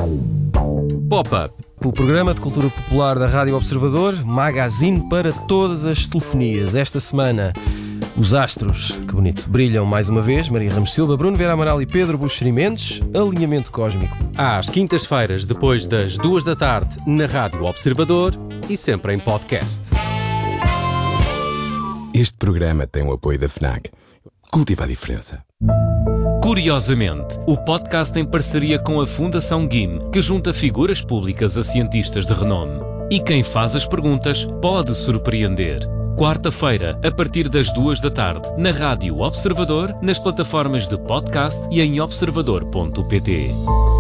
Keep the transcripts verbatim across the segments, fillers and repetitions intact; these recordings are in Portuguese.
Pop-Up, o programa de cultura popular da Rádio Observador, magazine para todas as telefonias. Esta semana, os astros, que bonito, brilham mais uma vez. Maria Ramos Silva, Bruno Vieira Amaral e Pedro Buxeri Mendes. Alinhamento cósmico. Às quintas-feiras, depois das duas da tarde, na Rádio Observador e sempre em podcast. Este programa tem o apoio da FNAC. Cultiva a diferença. Curiosamente, o podcast em parceria com a Fundação G I M, que junta figuras públicas a cientistas de renome. E quem faz as perguntas pode surpreender. Quarta-feira, a partir das duas da tarde, na Rádio Observador, nas plataformas de podcast e em observador ponto pt.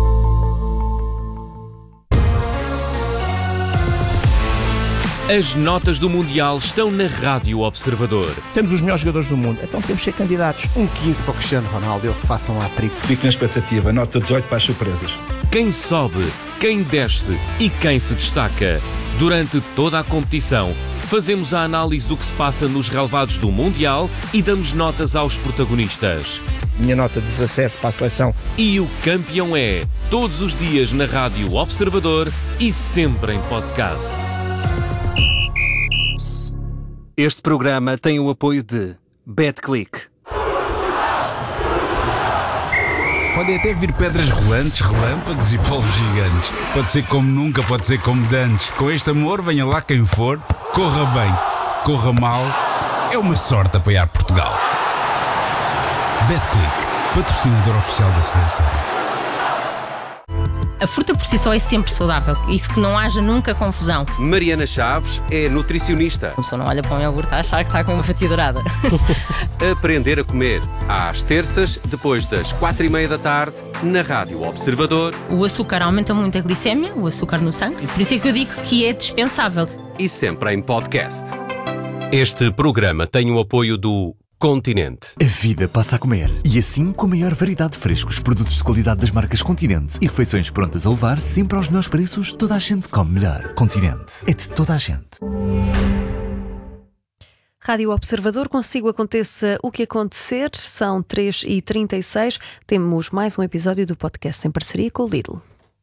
As notas do Mundial estão na Rádio Observador. Temos os melhores jogadores do mundo, então temos que ser candidatos. Um quinze para o Cristiano Ronaldo, eu que façam um hat-trick. Fico na expectativa, nota dezoito para as surpresas. Quem sobe, quem desce e quem se destaca. Durante toda a competição, fazemos a análise do que se passa nos relevados do Mundial e damos notas aos protagonistas. Minha nota dezassete para a seleção. E o campeão é, todos os dias na Rádio Observador e sempre em podcast. Este programa tem o apoio de BetClick. Podem até vir pedras rolantes, relâmpagos e polvos gigantes. Pode ser como nunca, pode ser como dantes. Com este amor, venha lá quem for, corra bem, corra mal, é uma sorte apoiar Portugal. BetClick, patrocinador oficial da seleção. A fruta por si só é sempre saudável, isso que não haja nunca confusão. Mariana Chaves é nutricionista. A pessoa não olha para um iogurte a achar que está com uma fatia dourada. Aprender a comer, às terças, depois das quatro e meia da tarde, na Rádio Observador. O açúcar aumenta muito a glicémia, o açúcar no sangue, e por isso é que eu digo que é dispensável. E sempre em podcast. Este programa tem o apoio do Continente. A vida passa a comer. E assim, com a maior variedade de frescos, produtos de qualidade das marcas Continente e refeições prontas a levar, sempre aos melhores preços, toda a gente come melhor. Continente. É de toda a gente. Rádio Observador, consigo aconteça o que acontecer. São três e trinta e seis. Temos mais um episódio do podcast em parceria com o Lidl.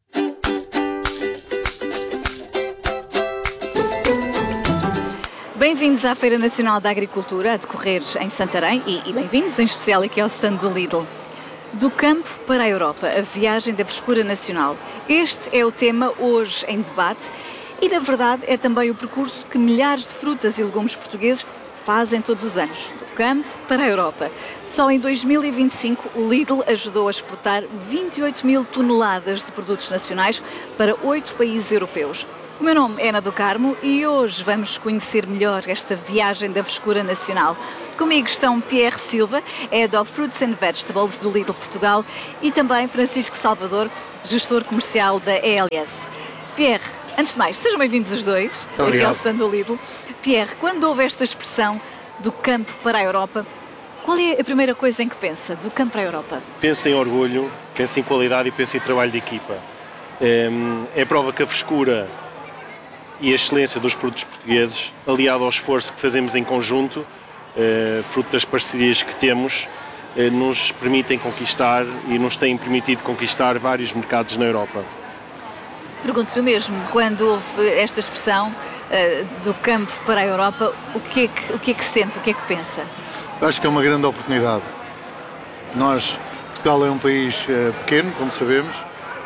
Bem-vindos à Feira Nacional da Agricultura, a decorrer em Santarém, e, e bem-vindos em especial aqui ao stand do Lidl. Do campo para a Europa, a viagem da frescura nacional. Este é o tema hoje em debate e, na verdade, é também o percurso que milhares de frutas e legumes portugueses fazem todos os anos, do campo para a Europa. Só em dois mil e vinte e cinco, o Lidl ajudou a exportar vinte e oito mil toneladas de produtos nacionais para oito países europeus. O meu nome é Ana do Carmo e hoje vamos conhecer melhor esta viagem da frescura nacional. Comigo estão Pierre Silva, Head of Fruits and Vegetables do Lidl Portugal, e também Francisco Salvador, gestor comercial da E L S. Pierre, antes de mais, sejam bem-vindos os dois, aqui ao stand do Lidl. Pierre, quando houve esta expressão do campo para a Europa, qual é a primeira coisa em que pensa, do campo para a Europa? Pensa em orgulho, pensa em qualidade e pensa em trabalho de equipa. É, é prova que a frescura e a excelência dos produtos portugueses, aliado ao esforço que fazemos em conjunto, eh, fruto das parcerias que temos, eh, nos permitem conquistar e nos têm permitido conquistar vários mercados na Europa. Pergunto-lhe mesmo, quando houve esta expressão eh, do campo para a Europa, o que, é que, o que é que sente, o que é que pensa? Eu acho que é uma grande oportunidade. Nós, Portugal é um país eh, pequeno, como sabemos,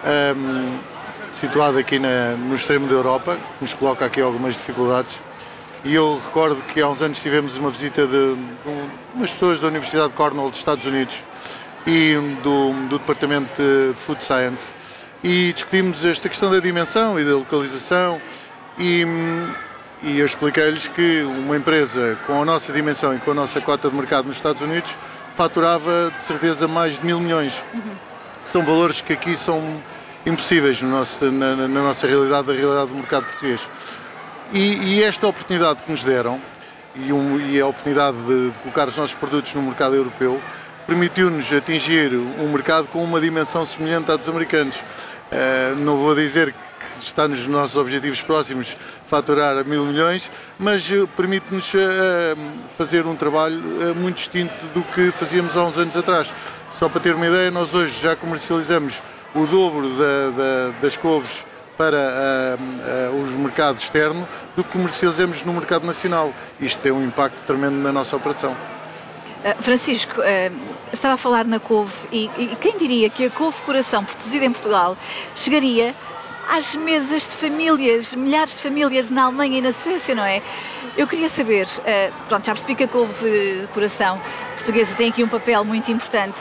um, situado aqui na, no extremo da Europa, que nos coloca aqui algumas dificuldades. E eu recordo que há uns anos tivemos uma visita de, de umas pessoas da Universidade de Cornell dos Estados Unidos e do, do Departamento de Food Science, e discutimos esta questão da dimensão e da localização, e, e eu expliquei-lhes que uma empresa com a nossa dimensão e com a nossa cota de mercado nos Estados Unidos faturava de certeza mais de mil milhões, que são valores que aqui são impossíveis no nosso, na, na nossa realidade, da realidade do mercado português. E, e esta oportunidade que nos deram, e, um, e a oportunidade de, de colocar os nossos produtos no mercado europeu, permitiu-nos atingir um mercado com uma dimensão semelhante à dos americanos. Uh, não vou dizer que está nos nossos objetivos próximos faturar a mil milhões, mas uh, permite-nos uh, fazer um trabalho uh, muito distinto do que fazíamos há uns anos atrás. Só para ter uma ideia, nós hoje já comercializamos o dobro da, da, das couves para uh, uh, os mercados externos do que comercializamos no mercado nacional. Isto tem um impacto tremendo na nossa operação. Uh, Francisco, uh, estava a falar na couve e, e quem diria que a couve-coração produzida em Portugal chegaria às mesas de famílias, milhares de famílias na Alemanha e na Suécia, não é? Eu queria saber, uh, pronto, já percebi que a couve-coração portuguesa tem aqui um papel muito importante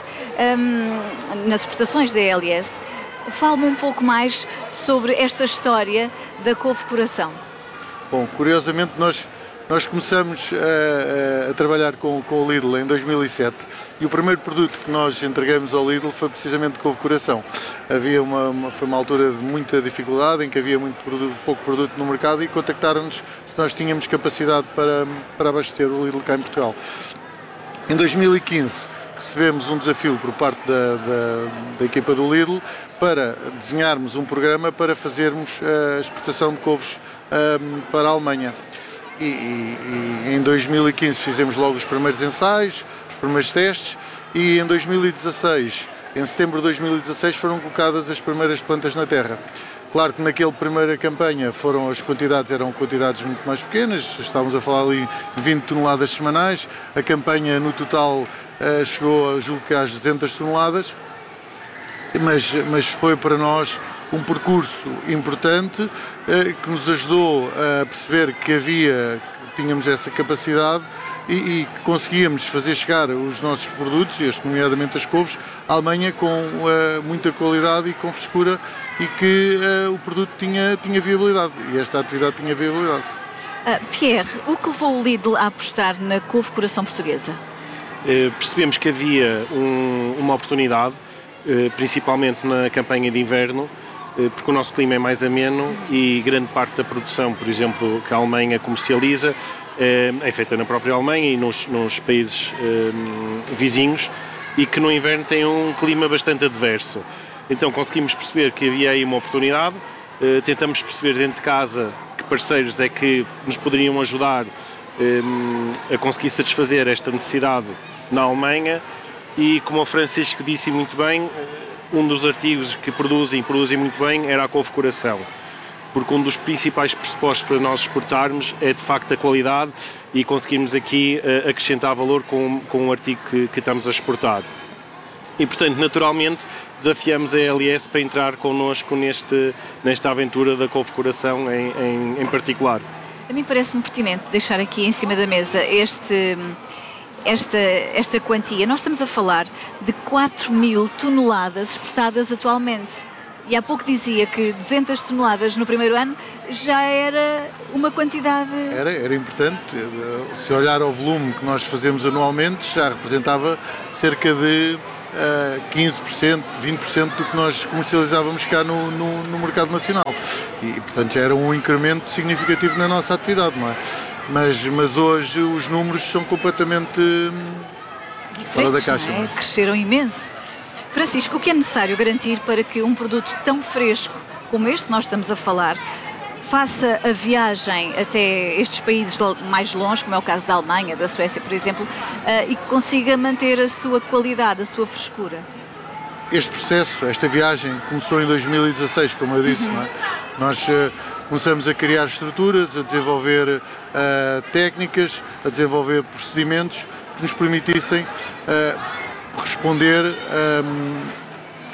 um, nas exportações da A L S. Fale-me um pouco mais sobre esta história da couve-coração. Bom, curiosamente nós, nós começamos a, a trabalhar com, com o Lidl em dois mil e sete e o primeiro produto que nós entregamos ao Lidl foi precisamente couve-coração. Havia uma, uma, foi uma altura de muita dificuldade em que havia muito produto, pouco produto no mercado e contactaram-nos se nós tínhamos capacidade para, para abastecer o Lidl cá em Portugal. Em dois mil e quinze recebemos um desafio por parte da, da, da equipa do Lidl para desenharmos um programa para fazermos a exportação de couves um, para a Alemanha. E, e, e em dois mil e quinze fizemos logo os primeiros ensaios, os primeiros testes e em dois mil e dezasseis, em setembro de dois mil e dezasseis, foram colocadas as primeiras plantas na terra. Claro que naquela primeira campanha foram, as quantidades eram quantidades muito mais pequenas, estávamos a falar ali de vinte toneladas semanais, a campanha no total uh, chegou, julgo que às duzentas toneladas, mas, mas foi para nós um percurso importante uh, que nos ajudou a perceber que havia, que tínhamos essa capacidade e, e conseguíamos fazer chegar os nossos produtos, este, nomeadamente as couves, à Alemanha com uh, muita qualidade e com frescura e que uh, o produto tinha, tinha viabilidade e esta atividade tinha viabilidade. Uh, Pierre, o que levou o Lidl a apostar na couve-coração portuguesa? Uh, percebemos que havia um, uma oportunidade, uh, principalmente na campanha de inverno, uh, porque o nosso clima é mais ameno e grande parte da produção, por exemplo, que a Alemanha comercializa, uh, é feita na própria Alemanha e nos, nos países uh, vizinhos e que no inverno tem um clima bastante adverso. Então conseguimos perceber que havia aí uma oportunidade, uh, tentamos perceber dentro de casa que parceiros é que nos poderiam ajudar um, a conseguir satisfazer esta necessidade na Alemanha e, como o Francisco disse muito bem, um dos artigos que produzem, produzem muito bem era a couve-coração, porque um dos principais pressupostos para nós exportarmos é de facto a qualidade e conseguirmos aqui uh, acrescentar valor com, com o artigo que, que estamos a exportar. E, portanto, naturalmente, desafiamos a A L S para entrar connosco neste, nesta aventura da couve-coração em, em, em particular. A mim parece-me pertinente deixar aqui em cima da mesa este, esta, esta quantia. Nós estamos a falar de quatro mil toneladas exportadas atualmente. E há pouco dizia que duzentas toneladas no primeiro ano já era uma quantidade... Era, era importante. Se olhar ao volume que nós fazemos anualmente, já representava cerca de Uh, quinze por cento, vinte por cento do que nós comercializávamos cá no, no, no mercado nacional e, portanto, já era um incremento significativo na nossa atividade, não é? Mas, mas hoje os números são completamente diferentes, fora da caixa. Não é? Cresceram imenso. Francisco, o que é necessário garantir para que um produto tão fresco como este que nós estamos a falar faça a viagem até estes países mais longe, como é o caso da Alemanha, da Suécia, por exemplo, e que consiga manter a sua qualidade, a sua frescura? Este processo, esta viagem, começou em dois mil e dezasseis, como eu disse, uhum. não é? Nós uh, começamos a criar estruturas, a desenvolver uh, técnicas, a desenvolver procedimentos que nos permitissem uh, responder um,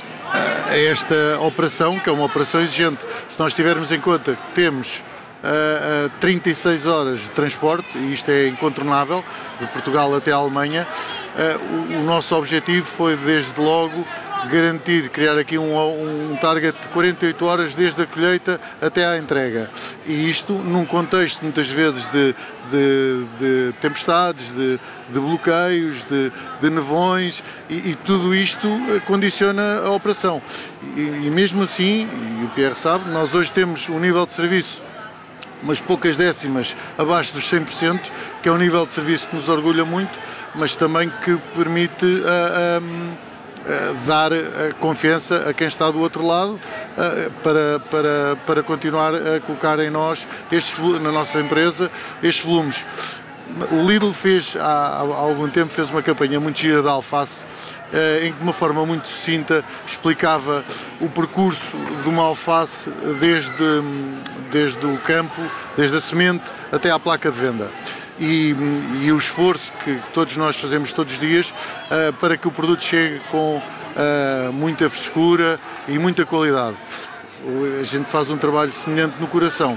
a esta operação, que é uma operação exigente. Se nós tivermos em conta que temos uh, uh, trinta e seis horas de transporte, e isto é incontornável, de Portugal até a Alemanha, uh, o, o nosso objetivo foi desde logo garantir, criar aqui um, um target de quarenta e oito horas desde a colheita até à entrega. E isto num contexto muitas vezes de, de, de tempestades, de, de bloqueios, de, de nevões e, e tudo isto condiciona a operação. E, e mesmo assim, e o Pierre sabe, nós hoje temos um nível de serviço umas poucas décimas abaixo dos cem por cento, que é um nível de serviço que nos orgulha muito, mas também que permite a, a Uh, dar uh, confiança a quem está do outro lado uh, para, para, para continuar a colocar em nós, estes, na nossa empresa, estes volumes. O Lidl fez, há, há algum tempo, fez uma campanha muito gira da alface em que de uma forma muito sucinta explicava o percurso de uma alface desde, desde o campo, desde a semente até à placa de venda. E, e o esforço que todos nós fazemos todos os dias uh, para que o produto chegue com uh, muita frescura e muita qualidade. A gente faz um trabalho semelhante no coração,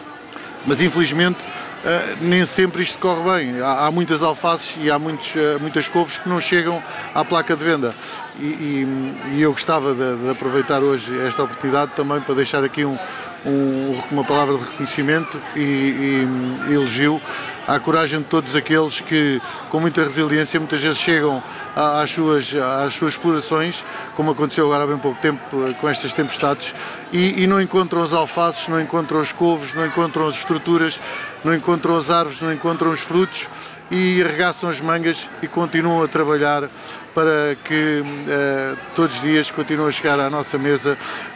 mas infelizmente uh, nem sempre isto corre bem. Há, há muitas alfaces e há muitos, uh, muitas couves que não chegam à placa de venda. E, e, e eu gostava de, de aproveitar hoje esta oportunidade também para deixar aqui um, um, uma palavra de reconhecimento e, e, e elogio à coragem de todos aqueles que, com muita resiliência, muitas vezes chegam às suas, às suas explorações, como aconteceu agora há bem pouco tempo com estas tempestades, e, e não encontram as alfaces, não encontram os couves, não encontram as estruturas, não encontram as árvores, não encontram os frutos, e arregaçam as mangas e continuam a trabalhar para que uh, todos os dias continuem a chegar à nossa mesa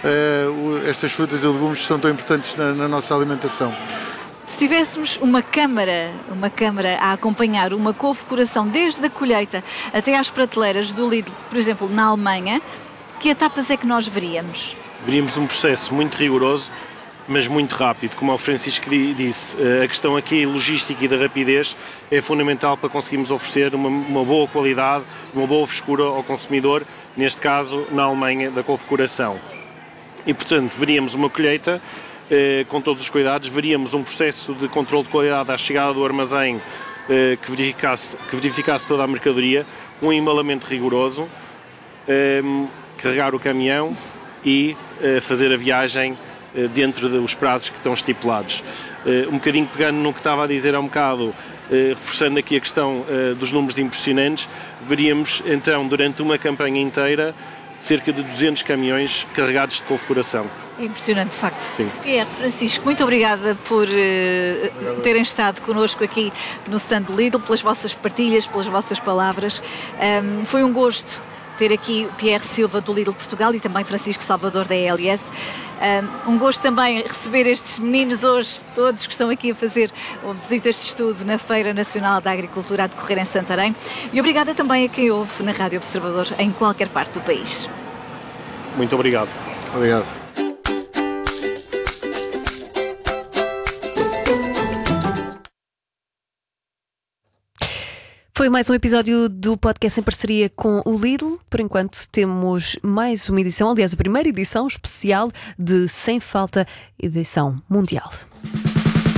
uh, estas frutas e legumes que são tão importantes na, na nossa alimentação. Se tivéssemos uma câmara, uma câmara a acompanhar uma couve-coração desde a colheita até às prateleiras do Lidl, por exemplo, na Alemanha, que etapas é que nós veríamos? Veríamos um processo muito rigoroso, mas muito rápido. Como o Francisco disse, a questão aqui logística e da rapidez é fundamental para conseguirmos oferecer uma, uma boa qualidade, uma boa frescura ao consumidor, neste caso na Alemanha, da couve-coração. E, portanto, veríamos uma colheita Eh, com todos os cuidados, veríamos um processo de controle de qualidade à chegada do armazém eh, que, verificasse, que verificasse toda a mercadoria, um embalamento rigoroso, eh, carregar o caminhão e eh, fazer a viagem eh, dentro dos prazos que estão estipulados. Eh, um bocadinho pegando no que estava a dizer há um bocado, eh, reforçando aqui a questão eh, dos números impressionantes, veríamos então durante uma campanha inteira cerca de duzentos caminhões carregados de couve-coração. É impressionante, de facto. Sim. Pierre, Francisco, muito obrigada por uh, terem estado connosco aqui no stand do Lidl, pelas vossas partilhas, pelas vossas palavras. Um, foi um gosto ter aqui o Pierre Silva do Lidl Portugal e também Francisco Salvador da E L S. Um, um gosto também receber estes meninos hoje, todos que estão aqui a fazer visitas de estudo na Feira Nacional da Agricultura a decorrer em Santarém. E obrigada também a quem ouve na Rádio Observador em qualquer parte do país. Muito obrigado. Obrigado. Foi mais um episódio do podcast em parceria com o Lidl. Por enquanto temos mais uma edição, aliás a primeira edição especial de Sem Falta, edição mundial.